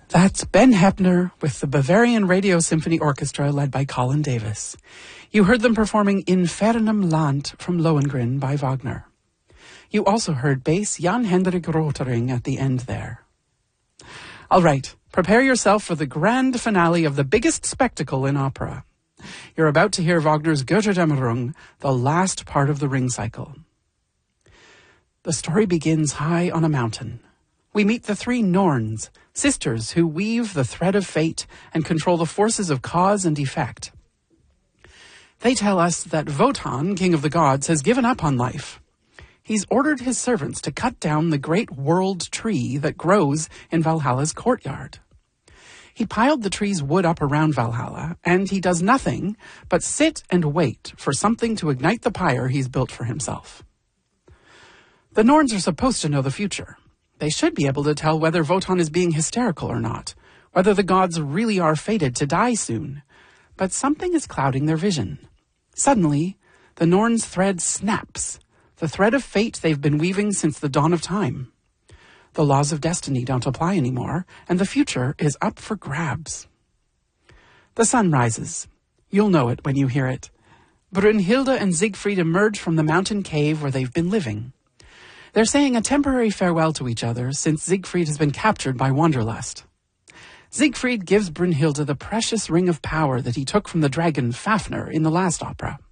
That's Ben Heppner with the Bavarian Radio Symphony Orchestra led by Colin Davis. You heard them performing Infernum Land from Lohengrin by Wagner. You also heard bass Jan Hendrik Rotering at the end there. All right, prepare yourself for the grand finale of the biggest spectacle in opera. You're about to hear Wagner's Götterdämmerung, the last part of the Ring Cycle. The story begins high on a mountain. We meet the three Norns, sisters who weave the thread of fate and control the forces of cause and effect. They tell us that Wotan, king of the gods, has given up on life. He's ordered his servants to cut down the great world tree that grows in Valhalla's courtyard. He piled the tree's wood up around Valhalla, and he does nothing but sit and wait for something to ignite the pyre he's built for himself. The Norns are supposed to know the future. They should be able to tell whether Wotan is being hysterical or not, whether the gods really are fated to die soon. But something is clouding their vision. Suddenly, the Norns' thread snaps, the thread of fate they've been weaving since the dawn of time. The laws of destiny don't apply anymore, and the future is up for grabs. The sun rises. You'll know it when you hear it. Brunhilde and Siegfried emerge from the mountain cave where they've been living. They're saying a temporary farewell to each other since Siegfried has been captured by Wanderlust. Siegfried gives Brunhilde the precious ring of power that he took from the dragon Fafnir in the last opera.